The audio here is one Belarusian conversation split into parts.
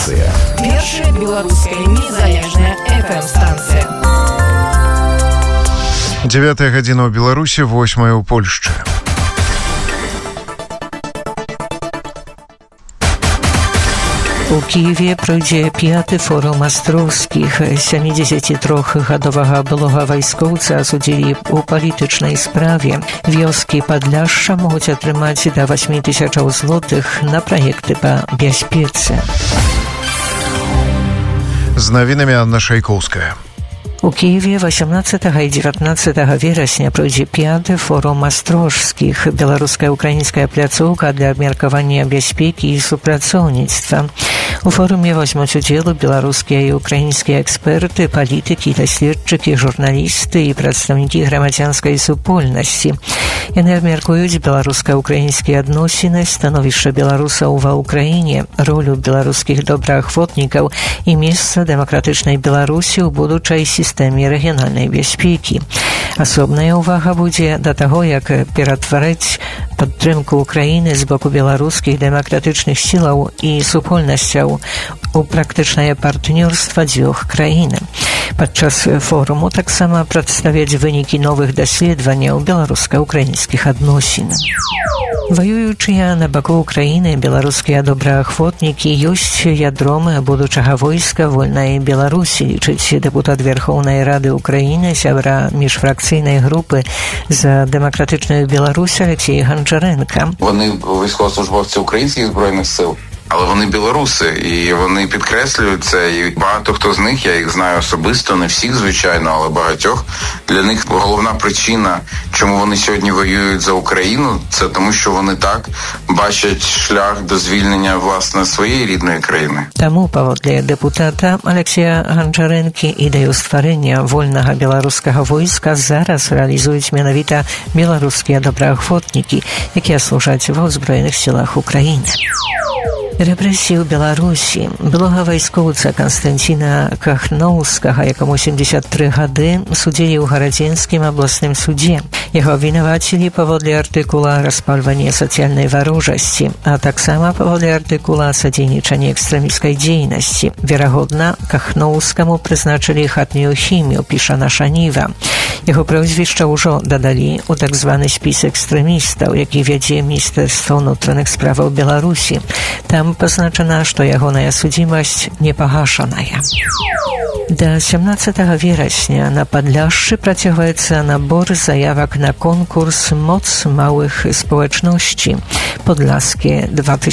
Рацыя. Першая беларуская незалежная FM-станцыя. 9 гадзіна ў Беларусі, 8 ў Польшчы. У Киеве пройдзе 5-й форум астраўскіх. 73-гадовага былога вайскоўца асудзілі ў палітычнай справе. Вёскі Падляшша могуць атрымаць да 8 000 злотых на праекты па бяспецы. З навінамі Анна Шайкоўская. У Киеве 18 і 19 верасня пройдзе 5-й форум астрожскіх. Беларуская украінская пляцоўка для абмеркавання бяспекі і супрацоўніцтва. У форуме возьмуць удзел беларускія і украінскія эксперты, палітыкі, даследчыкі, журналісты і прадстаўнікі грамадзянскай супольнасці. Яны абмяркуюць беларуска-украінскія адносіны, становішча беларусаў ва ўкраіне, ролю беларускіх добраахвотнікаў і месца дэмакратычнай Беларусі ў будучай сістэме рэгіянальнай бяспекі. Асобная ўвага будзе да таго, як ператварыць падтрымку Украіны з боку беларускіх дэмакратычных сілаў і супольнасцяў у практычнае партнёрства дзвюх краін. Падчас форуму таксама прадставяць вынікі новых даследаванняў беларуска-украінскіх адносін. Ваюючыя на баку Украіны беларускія добраахвотнікі ёсць ядром будучага войска вольнай Беларусі, лічыць дэпутат Верхоўнай Рады Украіны, сябра міжфракцыйнай групы за дэмакратычную Беларусь Алексей Гончаренко. Вони військовослужбовці українських збройних сил. Але вони білоруси, і вони підкреслюють це, і багато хто з них, я їх знаю особисто, не всіх, звичайно, але багатьох. Для них головна причина, чому вони сьогодні воюють за Україну, це тому, що вони так бачать шлях до звільнення, власне, своєї рідної країни. Таму, паводле дэпутата Алексея Гончаренкі, ідэю стварэння вольнага беларускага войска зараз рэалізуюць менавіта беларускія добраахвотнікі, якія служаць ва ўзброеных сілах Украіны. Рэпрэсіі ў Беларусі. Былога вайскоўца Канстанціна Кахноўскага, якому 73 гады, судзілі ў Гарадзенскім абласным судзе. Яго абвінавацілі паводле артыкула распальвання сацыяльнай варожасці, а таксама паводле артыкула садзейнічання экстрэміскай дзейнасці. Верагодна, Кахноўскаму прызначылі хатнюю хімію, піша наша Ніва. Яго прозвішча ўжо дадалі ў так званы спіс экстрэмістаў, які вядзе Міністэрства ўнутраных справаў Беларусі. Там пазначана, што ягоная судзімасць непагашаная. Да 17 верасня на Падляшшы працягваецца набор заявак на конкурс «Моц мałych społeczności» Podlaskie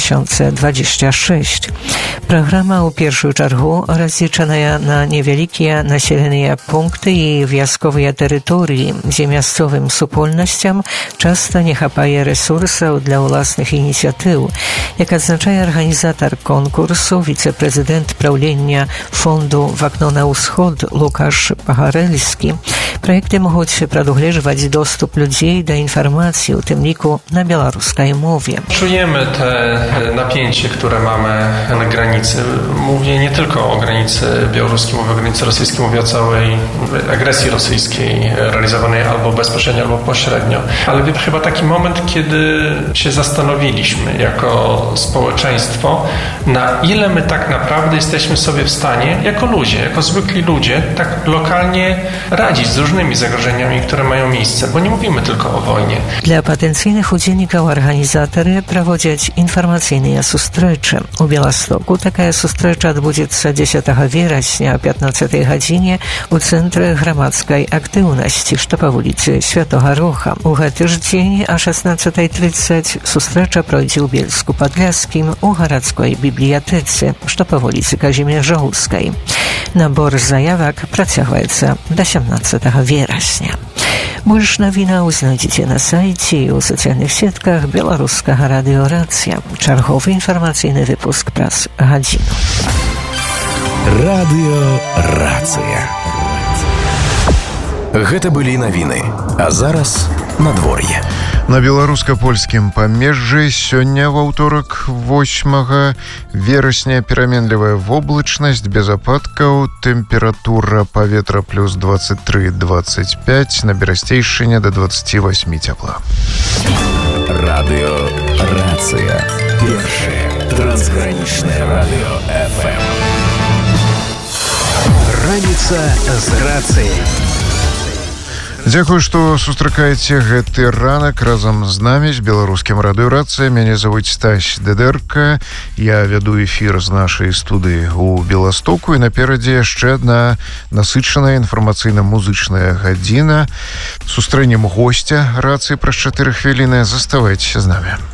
2026. Праграма ў першую чаргу разлічаная на невялікія населеныя пункты і вясковыя тэрыторыі, дзе мясцовым супольнасцям часта не хапае рэсурсаў для ўласных ініцыятыў. Як адзначае арганізатар конкурсу, віцэ-прэзідэнт праўлення фонду «В окно на ўсход» Лукаш Пагарэльскі, праекты могуць прадугледжваць доступ ludzi do informacji, w tym liku na białoruskiej mowie. Czujemy te napięcie, które mamy na granicy. Mówię nie tylko o granicy białoruskiej, mówię o granicy rosyjskiej, mówię o całej agresji rosyjskiej realizowanej albo bezpośrednio, albo pośrednio. Ale chyba taki moment, kiedy się zastanowiliśmy jako społeczeństwo, na ile my tak naprawdę jesteśmy sobie w stanie, jako ludzie, jako zwykli ludzie, tak lokalnie radzić z różnymi zagrożeniami, które mają miejsce, bo nie mówimy tylko o wojnie. Dla патэнцыйных удзельнікаў арганізатары праводзяць інфармацыйныя сустрэчы. У Беластоку такая сустрэча адбудзецца 10 верасня о 15 гадзіне у Цэнтры грамадскай актыўнасці, што па вуліцы Святога Роха. У гэты ж дзень о 16:30 сустрэча пройдзе ў Бельску-Падляскім у гарадской бібліятэцы, што па вуліцы Казімяжоўскай. Набор заявак працягваецца до 17 верасня. Больш навінаў знайдзеце на сайце і ў сацыяльных сетках беларускага радыё «Рацыя». Чарговы інфармацыйны выпуск праз гадзіну. Радыё «Рацыя». Гэта былі навіны, а зараз надвор'е. На беларуска-польскім памежжы сёння ва ўторак 8 верасня пераменлівая воблачнасць без ападкаў, тэмпература паветра плюс 23-25, на берасцейшыне до 28 цяпла. Радыё «Рацыя». Першая трансгранічная. Приграничное радио FM. Раніца з рацыяй. Дзякую, што сустракаеце гэты ранак разам з намі, з беларускім радыёрацыя. Мяне завуць Стась Дедерка. Я вяду эфір з нашай студыі ў Беластоку, і наперадзе яшчэ адна насычаная інфармацыйна-музычная гадзіна. Сустрэнем госця рацыі праз 4 хвіліны. Заставайцеся з намі.